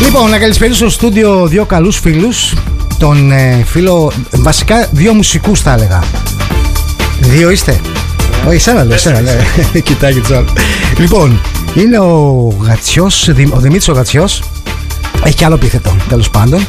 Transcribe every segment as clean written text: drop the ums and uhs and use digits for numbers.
Λοιπόν, να καλησπέρισω στο στούντιο δύο καλούς φίλους. Τον φίλο, βασικά δύο μουσικούς θα έλεγα. Δύο είστε? Όχι, εσένα λέω, κοιτάει και Λοιπόν, είναι ο Γατσιός, ο Δημήτρης ο Γατσιός. Έχει και άλλο επίθετο, τέλος πάντων.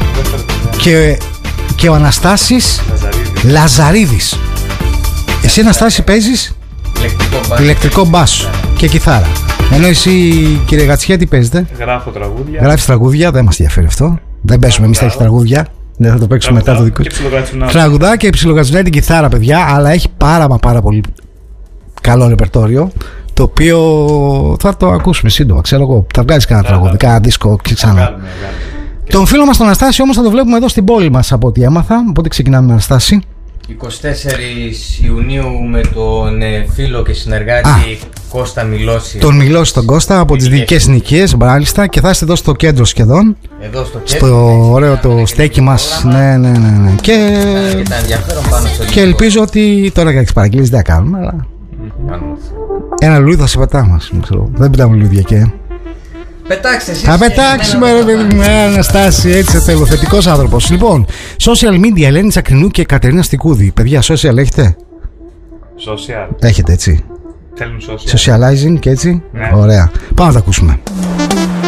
Και ο Αναστάσης Λαζαρίδης. Εσύ, Αναστάση, παίζεις ηλεκτρικό μπάσο και κιθάρα. Ενώ εσύ, κύριε Γατσιά, τι παίζετε? Γράφω τραγούδια. Γράφεις τραγούδια, δεν μας ενδιαφέρει αυτό. Δεν παίζουμε εμείς τα τραγούδια. Δεν θα το παίξουμε μετά το δικό του. Τραγουδά και ψιλογατσουνάει την κιθάρα, παιδιά. Αλλά έχει πάρα πολύ καλό ρεπερτόριο. Το οποίο θα το ακούσουμε σύντομα. Ξέρω εγώ, θα βγάλεις κανένα τραγούδι, κανένα δίσκο και ξανά. Τον φίλο μας τον Αναστάση όμως θα το βλέπουμε εδώ στην πόλη μας, από ό,τι έμαθα. Οπότε ξεκινάμε με Αναστάση. 24 Ιουνίου με τον φίλο και συνεργάτη Κώστα Μιλώση. Τον Μιλώση τον Κώστα από τις δικές νοικίες, μάλιστα. Και θα είστε εδώ στο κέντρο σχεδόν. Εδώ στο κέντρο. Στο ωραίο το στέκι μας. Ναι. Και τα ενδιαφέρον πάνω στο και ελπίζω ότι τώρα και τις παραγγείλεις δεν θα κάνουμε, αλλά ένα λουλούδι θα σε πετάμε. Δεν πετάμε λουλούδια και. Πετάξτε εσείς. Θα πετάξουμε, ρε παιδί μου, Αναστάση, έτσι θέλω. Θετικός άνθρωπος. Λοιπόν, social media, Ελένη Τσακρινού και Κατερίνα Στικούδη. Παιδιά, social έχετε? Social. Έχετε, έτσι. Θέλουν social. Socializing και έτσι. Ναι. Ωραία. Πάμε να τα ακούσουμε.